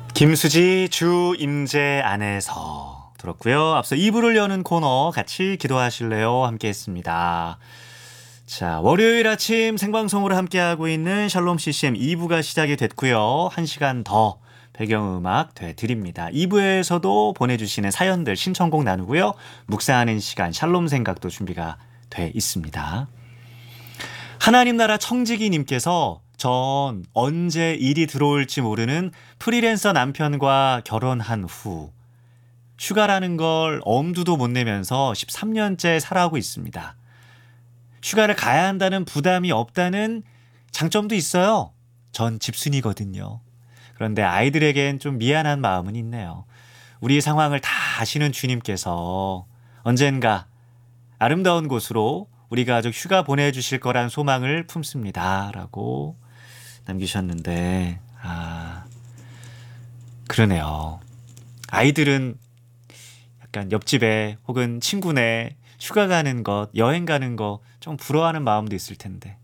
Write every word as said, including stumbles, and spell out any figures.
김수지 주 임재 안에서 들었고요. 앞서 이 부를 여는 코너 같이 기도하실래요? 함께 했습니다. 자, 월요일 아침 생방송으로 함께하고 있는 샬롬 씨씨엠 이 부가 시작이 됐고요. 한 시간 더 배경음악 되드립니다. 이 부에서도 보내주시는 사연들 신청곡 나누고요. 묵상하는 시간 샬롬 생각도 준비가 돼 있습니다. 하나님 나라 청지기님께서 전 언제 일이 들어올지 모르는 프리랜서 남편과 결혼한 후 휴가라는 걸 엄두도 못 내면서 십삼 년째 살아오고 있습니다. 휴가를 가야 한다는 부담이 없다는 장점도 있어요. 전 집순이거든요. 그런데 아이들에겐 좀 미안한 마음은 있네요. 우리 상황을 다 아시는 주님께서 언젠가 아름다운 곳으로 우리 가족 휴가 보내주실 거란 소망을 품습니다. 라고 남기셨는데, 아, 그러네요. 아이들은 약간 옆집에 혹은 친구네 휴가 가는 것, 여행 가는 거 좀 부러워하는 마음도 있을 텐데.